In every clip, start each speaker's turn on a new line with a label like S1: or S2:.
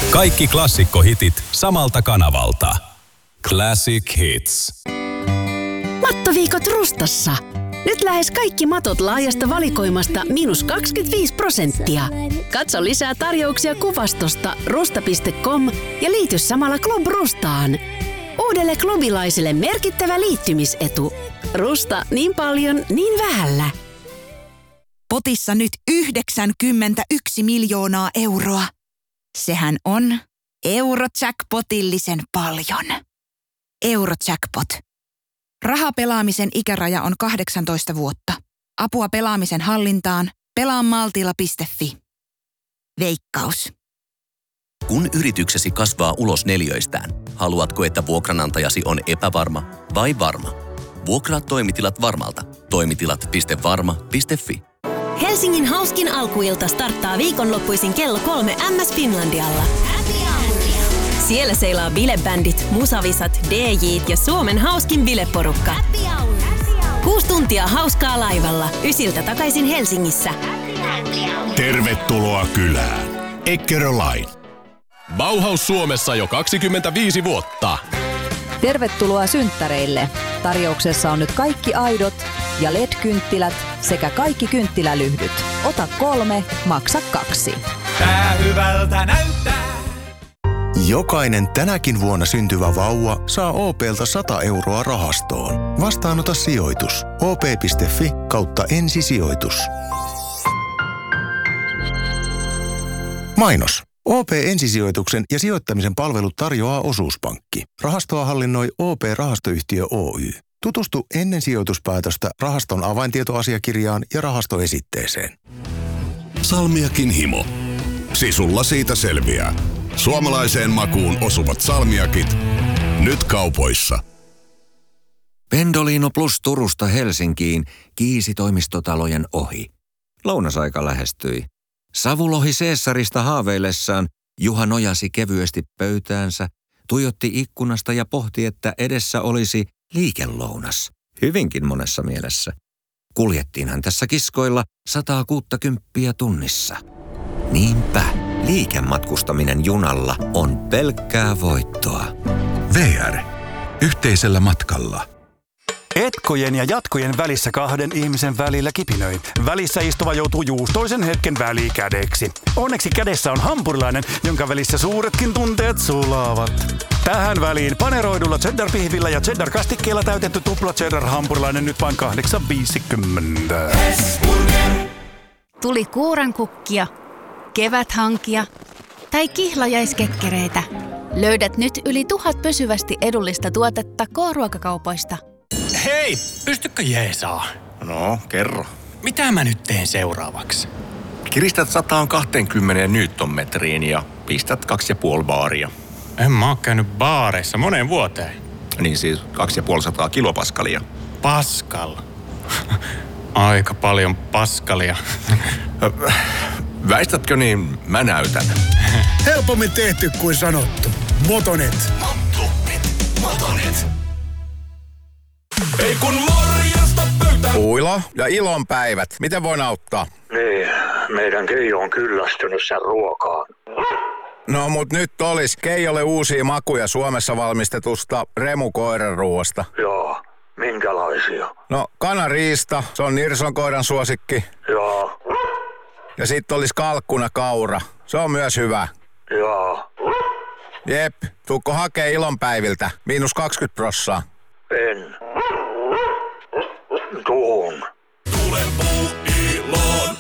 S1: Kaikki klassikkohitit samalta kanavalta. Classic Hits.
S2: Mattoviikot Rustassa. Nyt lähes kaikki matot laajasta valikoimasta -25%. Katso lisää tarjouksia kuvastosta rusta.com ja liity samalla Club Rustaan. Uudelle klubilaiselle merkittävä liittymisetu. Rusta niin paljon, niin vähällä.
S3: Potissa nyt 91 miljoonaa euroa. Sehän on Eurojackpotillisen paljon. Eurojackpot. Rahapelaamisen ikäraja on 18 vuotta. Apua pelaamisen hallintaan. Pelaa maltilla.fi. Veikkaus.
S4: Kun yrityksesi kasvaa ulos neliöistään, haluatko, että vuokranantajasi on epävarma vai varma? Vuokraa toimitilat Varmalta. Toimitilat.varma.fi.
S5: Helsingin hauskin alkuilta starttaa viikonloppuisin kello 3 MS Finlandialla. Siellä seilaa bilebändit, musavisat, DJt ja Suomen hauskin bileporukka. 6 tuntia hauskaa laivalla, Ysiltä takaisin Helsingissä.
S6: Tervetuloa kylään. Eckerö Line.
S1: Bauhaus Suomessa jo 25 vuotta.
S7: Tervetuloa synttäreille. Tarjouksessa on nyt kaikki aidot ja LED-kynttilät sekä kaikki kynttilälyhdyt. Ota 3, maksa 2.
S8: Tää hyvältä näyttää.
S9: Jokainen tänäkin vuonna syntyvä vauva saa OP:lta 100 euroa rahastoon. Vastaanota sijoitus. op.fi/ensisijoitus. Mainos. OP-ensisijoituksen ja sijoittamisen palvelut tarjoaa Osuuspankki. Rahastoa hallinnoi OP-rahastoyhtiö Oy. Tutustu ennen sijoituspäätöstä rahaston avaintietoasiakirjaan ja rahastoesitteeseen.
S6: Salmiakin himo. Sisulla siitä selviää. Suomalaiseen makuun osuvat salmiakit. Nyt kaupoissa.
S10: Pendolino Plus Turusta Helsinkiin kiisi toimistotalojen ohi. Lounasaika lähestyi. Savulohi Caesarista haaveillessaan Juha nojasi kevyesti pöytäänsä, tuijotti ikkunasta ja pohti, että edessä olisi liikelounas. Hyvinkin monessa mielessä. Kuljettiinhan tässä kiskoilla 160 tunnissa. Niinpä, liikematkustaminen junalla on pelkkää voittoa.
S6: VR. Yhteisellä matkalla.
S11: Etkojen ja jatkojen välissä 2 ihmisen välillä kipinöi. Välissä istuva joutuu juustoisen hetken välikädeksi. Onneksi kädessä on hampurilainen, jonka välissä suuretkin tunteet sulaavat. Tähän väliin paneroidulla cheddar-pihvillä ja cheddar-kastikkeella täytetty tupla cheddar-hampurilainen nyt vain 8,50.
S12: Tuli kuurankukkia, keväthankia tai kihlajaiskekkereitä. Löydät nyt yli 1000 pysyvästi edullista tuotetta K-ruokakaupoista.
S8: Hei, pystykö jeesaa?
S13: No, kerro.
S8: Mitä mä nyt teen seuraavaksi?
S13: Kiristät 120 newtonmetriin ja pistät 2,5 baaria.
S8: En mä oo käynyt baareissa moneen vuoteen.
S13: Niin siis 250 kilopaskalia.
S8: Paskal. Aika paljon paskalia.
S13: Väistätkö niin, mä näytän.
S14: Helpommin tehty kuin sanottu. Motonet.
S13: Motonet.
S6: Ei kun morjesta pöytään.
S15: Uilo ja ilonpäivät. Miten voin auttaa?
S16: Niin, meidän Keijo on kyllästynyt sen ruokaan.
S15: No mut nyt olis Keijolle uusia makuja Suomessa valmistetusta remukoiranruoasta.
S16: Joo, minkälaisia?
S15: No kanariista, se on Nirson koiran suosikki.
S16: Joo.
S15: Ja sit olis kalkkuna kaura, se on myös hyvä.
S16: Joo.
S15: Jep, tuukko hakee ilonpäiviltä, -20%.
S16: En. Tuun.
S6: Tule Puuiloon.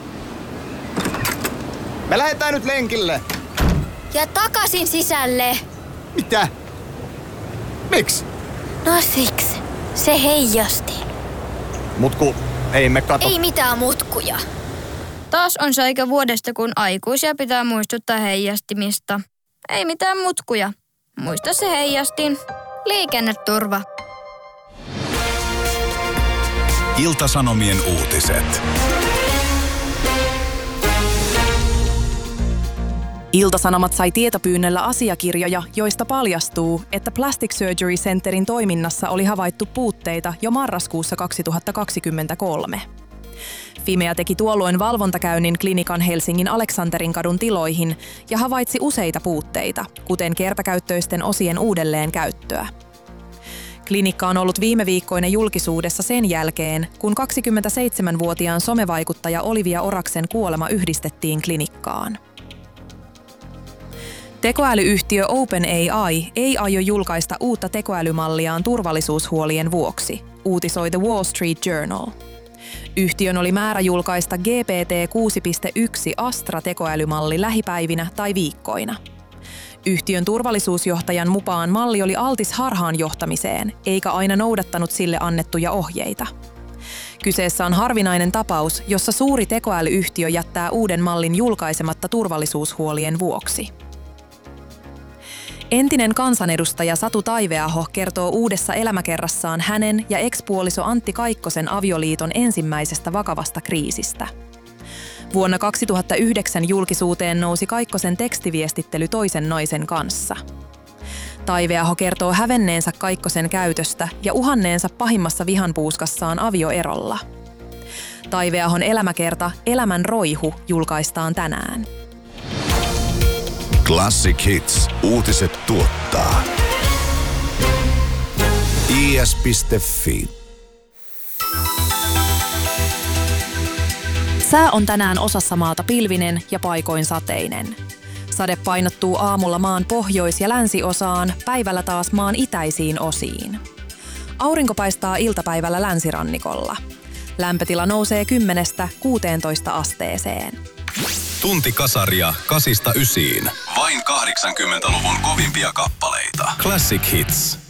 S17: Me lähdetään nyt lenkille.
S18: Ja takaisin sisälle.
S17: Mitä? Miksi?
S18: No siksi. Se heijasti.
S17: Mutku, ei me kato.
S18: Ei mitään mutkuja.
S19: Taas on se aika vuodesta, kun aikuisia pitää muistuttaa heijastimista. Ei mitään mutkuja. Muista se heijastin. Liikenneturva.
S6: Ilta-Sanomien uutiset.
S20: Ilta-Sanomat sai tietopyynnöllä asiakirjoja, joista paljastuu, että Plastic Surgery Centerin toiminnassa oli havaittu puutteita jo marraskuussa 2023. Fimea teki tuolloin valvontakäynnin klinikan Helsingin Aleksanterinkodun tiloihin ja havaitsi useita puutteita, kuten kertakäyttöisten osien uudelleenkäyttöä. Klinikka on ollut viime viikkoina julkisuudessa sen jälkeen, kun 27-vuotiaan somevaikuttaja Olivia Oraksen kuolema yhdistettiin klinikkaan. Tekoälyyhtiö OpenAI ei aio julkaista uutta tekoälymalliaan turvallisuushuolien vuoksi, uutisoi The Wall Street Journal. Yhtiön oli määrä julkaista GPT-6.1 Astra-tekoälymalli lähipäivinä tai viikkoina. Yhtiön turvallisuusjohtajan mukaan malli oli altis harhaan johtamiseen, eikä aina noudattanut sille annettuja ohjeita. Kyseessä on harvinainen tapaus, jossa suuri tekoälyyhtiö jättää uuden mallin julkaisematta turvallisuushuolien vuoksi. Entinen kansanedustaja Satu Taiveaho kertoo uudessa elämäkerrassaan hänen ja ex-puoliso Antti Kaikkosen avioliiton ensimmäisestä vakavasta kriisistä. Vuonna 2009 julkisuuteen nousi Kaikkosen tekstiviestittely toisen naisen kanssa. Taiveaho kertoo hävenneensä Kaikkosen käytöstä ja uhanneensa pahimmassa vihanpuuskassaan avioerolla. Taiveahon elämäkerta Elämän roihu julkaistaan tänään.
S6: Classic Hits. Uutiset tuottaa. is.fi.
S20: Sää on tänään osassa maata pilvinen ja paikoin sateinen. Sade painottuu aamulla maan pohjois- ja länsiosaan, päivällä taas maan itäisiin osiin. Aurinko paistaa iltapäivällä länsirannikolla. Lämpötila nousee 10–16 asteeseen.
S1: Tunti kasaria 8–9. Vain 80-luvun kovimpia kappaleita. Classic Hits.